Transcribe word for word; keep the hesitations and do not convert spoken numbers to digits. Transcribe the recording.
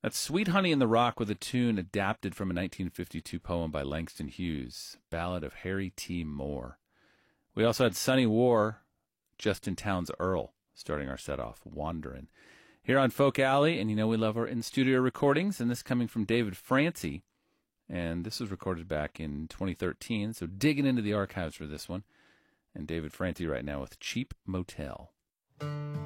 That's Sweet Honey in the Rock with a tune adapted from a nineteen fifty-two poem by Langston Hughes, Ballad of Harry T. Moore. We also had Sunny War, Justin Townes Earl, starting our set off, Wanderin'. Here on Folk Alley, and you know we love our in-studio recordings, and this coming from David Francie, and this was recorded back in twenty thirteen, so digging into the archives for this one. And David Francie right now with Cheap Motel.